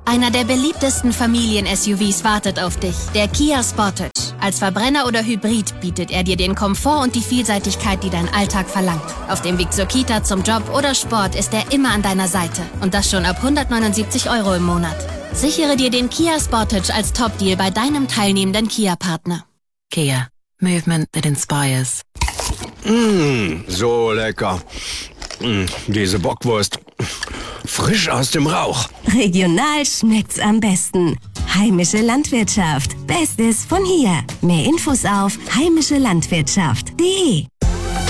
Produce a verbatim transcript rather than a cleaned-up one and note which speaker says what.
Speaker 1: Einer der beliebtesten Familien-S U Vs wartet auf dich, der Kia Sportage. Als Verbrenner oder Hybrid bietet er dir den Komfort und die Vielseitigkeit, die dein Alltag verlangt. Auf dem Weg zur Kita, zum Job oder Sport ist er immer an deiner Seite. Und das schon ab hundertneunundsiebzig Euro im Monat. Sichere dir den Kia Sportage als Top-Deal bei deinem teilnehmenden Kia-Partner.
Speaker 2: Kia. Movement that inspires.
Speaker 3: Mmh, so lecker. Mmh, diese Bockwurst. Frisch aus dem Rauch.
Speaker 4: Regional schmeckt's am besten. Heimische Landwirtschaft. Bestes von hier. Mehr Infos auf heimische landwirtschaft punkt de.